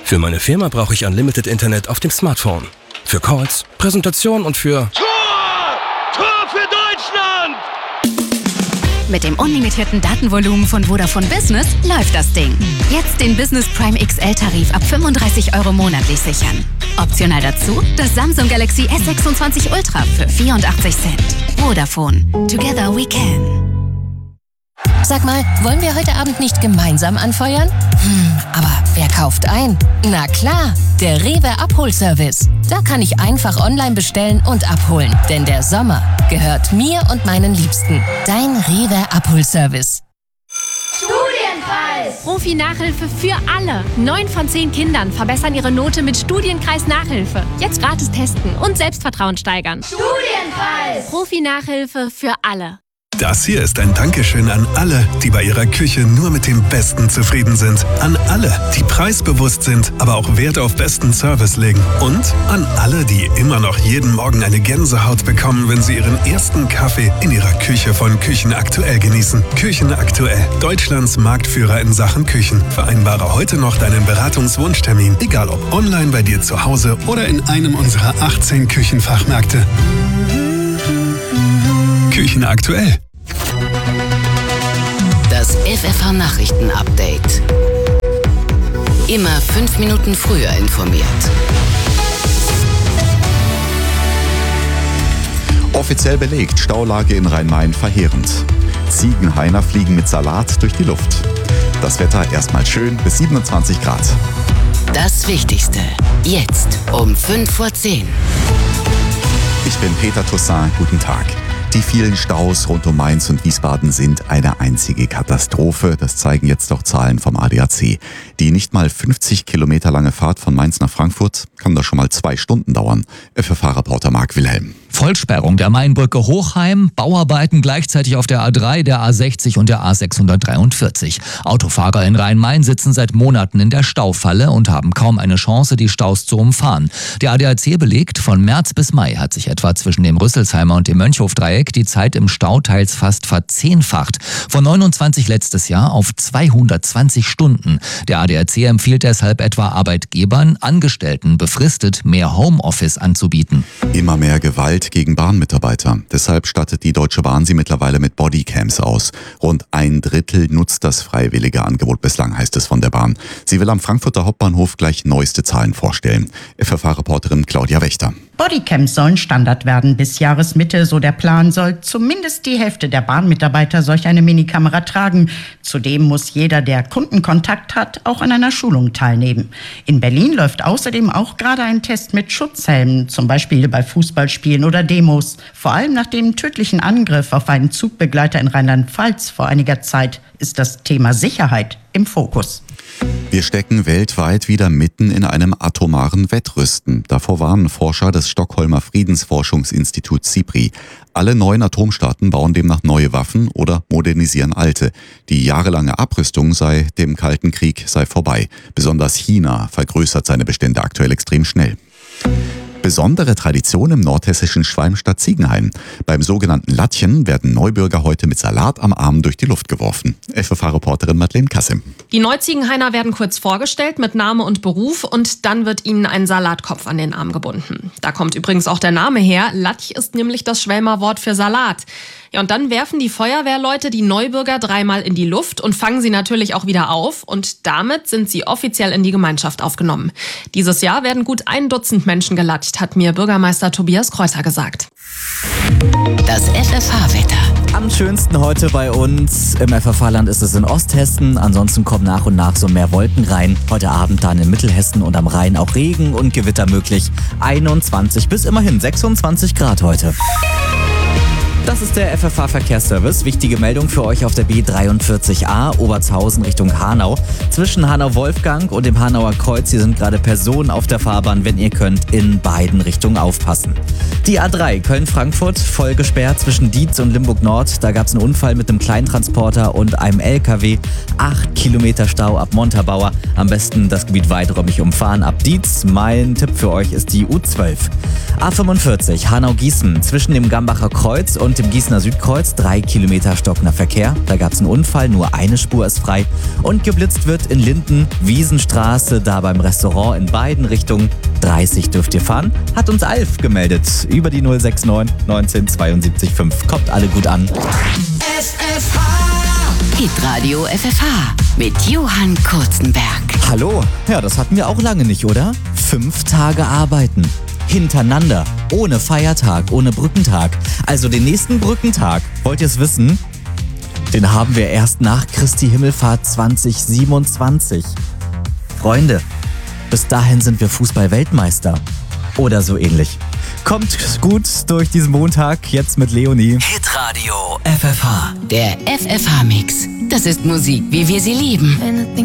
Für meine Firma brauche ich Unlimited Internet auf dem Smartphone. Für Calls, Präsentationen und für... Tor für Deutschland! Mit dem unlimitierten Datenvolumen von Vodafone Business läuft das Ding. Jetzt den Business Prime XL-Tarif ab 35 € monatlich sichern. Optional dazu das Samsung Galaxy S26 Ultra für 84 Cent. Vodafone. Together we can. Sag mal, wollen wir heute Abend nicht gemeinsam anfeuern? Aber wer kauft ein? Na klar, der Rewe Abholservice. Da kann ich einfach online bestellen und abholen. Denn der Sommer gehört mir und meinen Liebsten. Dein Rewe Abholservice. Studienkreis! Profi-Nachhilfe für alle. 9 von 10 Kindern verbessern ihre Note mit Studienkreis Nachhilfe. Jetzt gratis testen und Selbstvertrauen steigern. Studienkreis! Profi-Nachhilfe für alle. Das hier ist ein Dankeschön an alle, die bei ihrer Küche nur mit dem Besten zufrieden sind. An alle, die preisbewusst sind, aber auch Wert auf besten Service legen. Und an alle, die immer noch jeden Morgen eine Gänsehaut bekommen, wenn sie ihren ersten Kaffee in ihrer Küche von Küchenaktuell genießen. Küchenaktuell, Deutschlands Marktführer in Sachen Küchen. Vereinbare heute noch deinen Beratungswunschtermin, egal ob online bei dir zu Hause oder in einem unserer 18 Küchenfachmärkte. Küchenaktuell. Das FFH-Nachrichten-Update. Immer 5 Minuten früher informiert. Offiziell belegt, Staulage in Rhein-Main verheerend. Ziegenhainer fliegen mit Salat durch die Luft. Das Wetter erstmal schön bis 27 Grad. Das Wichtigste. Jetzt um 5:10 Uhr. Ich bin Peter Toussaint. Guten Tag. Die vielen Staus rund um Mainz und Wiesbaden sind eine einzige Katastrophe. Das zeigen jetzt auch Zahlen vom ADAC. Die nicht mal 50 Kilometer lange Fahrt von Mainz nach Frankfurt kann da schon mal 2 Stunden dauern. FFH-Reporter Marc Wilhelm. Vollsperrung der Mainbrücke Hochheim, Bauarbeiten gleichzeitig auf der A3, der A60 und der A643. Autofahrer in Rhein-Main sitzen seit Monaten in der Staufalle und haben kaum eine Chance, die Staus zu umfahren. Der ADAC belegt, von März bis Mai hat sich etwa zwischen dem Rüsselsheimer und dem Mönchhofdreieck die Zeit im Stau teils fast verzehnfacht. Von 29 letztes Jahr auf 220 Stunden. Der ADAC empfiehlt deshalb etwa Arbeitgebern, Angestellten befristet mehr Homeoffice anzubieten. Immer mehr Gewalt gegen Bahnmitarbeiter. Deshalb stattet die Deutsche Bahn sie mittlerweile mit Bodycams aus. Rund 1/3 nutzt das freiwillige Angebot bislang, heißt es von der Bahn. Sie will am Frankfurter Hauptbahnhof gleich neueste Zahlen vorstellen. FFH-Reporterin Claudia Wächter. Bodycams sollen Standard werden bis Jahresmitte, so der Plan, soll zumindest die Hälfte der Bahnmitarbeiter solch eine Minikamera tragen. Zudem muss jeder, der Kundenkontakt hat, auch an einer Schulung teilnehmen. In Berlin läuft außerdem auch gerade ein Test mit Schutzhelmen, zum Beispiel bei Fußballspielen oder Demos. Vor allem nach dem tödlichen Angriff auf einen Zugbegleiter in Rheinland-Pfalz vor einiger Zeit ist das Thema Sicherheit im Fokus. Wir stecken weltweit wieder mitten in einem atomaren Wettrüsten. Davor warnen Forscher des Stockholmer Friedensforschungsinstituts SIPRI. Alle 9 Atomstaaten bauen demnach neue Waffen oder modernisieren alte. Die jahrelange Abrüstung dem Kalten Krieg sei vorbei. Besonders China vergrößert seine Bestände aktuell extrem schnell. Besondere Tradition im nordhessischen Schwalmstadt-Ziegenhain. Beim sogenannten Lattchen werden Neubürger heute mit Salat am Arm durch die Luft geworfen. FFH-Reporterin Madeleine Kassim. Die Neuziegenhainer werden kurz vorgestellt mit Name und Beruf und dann wird ihnen ein Salatkopf an den Arm gebunden. Da kommt übrigens auch der Name her. Latch ist nämlich das Schwelmer Wort für Salat. Ja, und dann werfen die Feuerwehrleute die Neubürger 3-mal in die Luft und fangen sie natürlich auch wieder auf. Und damit sind sie offiziell in die Gemeinschaft aufgenommen. Dieses Jahr werden gut 1 Dutzend Menschen gelatscht, hat mir Bürgermeister Tobias Kreuzer gesagt. Das FFH-Wetter. Am schönsten heute bei uns im FFH-Land ist es in Osthessen. Ansonsten kommen nach und nach so mehr Wolken rein. Heute Abend dann in Mittelhessen und am Rhein auch Regen und Gewitter möglich. 21 bis immerhin 26 Grad heute. Das ist der FFH-Verkehrsservice. Wichtige Meldung für euch auf der B43a Obertshausen Richtung Hanau. Zwischen Hanau-Wolfgang und dem Hanauer Kreuz. Hier sind gerade Personen auf der Fahrbahn. Wenn ihr könnt, in beiden Richtungen aufpassen. Die A3 Köln-Frankfurt voll gesperrt zwischen Dietz und Limburg-Nord. Da gab es einen Unfall mit einem Kleintransporter und einem LKW. 8 Kilometer Stau ab Montabaur. Am besten das Gebiet weiträumig umfahren ab Dietz. Mein Tipp für euch ist die U12. A45 Hanau-Gießen zwischen dem Gambacher Kreuz und im Gießener Südkreuz, 3 Kilometer stockender Verkehr. Da gab es einen Unfall, nur eine Spur ist frei. Und geblitzt wird in Linden, Wiesenstraße, da beim Restaurant in beiden Richtungen. 30 dürft ihr fahren, hat uns Alf gemeldet. Über die 069 19 72 5. Kommt alle gut an. FFH. Hitradio FFH mit Johann Kurzenberg. Hallo, ja, das hatten wir auch lange nicht, oder? 5 Tage arbeiten. Hintereinander. Ohne Feiertag, ohne Brückentag. Also den nächsten Brückentag, wollt ihr es wissen? Den haben wir erst nach Christi Himmelfahrt 2027. Freunde, bis dahin sind wir Fußball-Weltmeister. Oder so ähnlich. Kommt gut durch diesen Montag, jetzt mit Leonie. Hitradio FFH. Der FFH-Mix. Das ist Musik, wie wir sie lieben.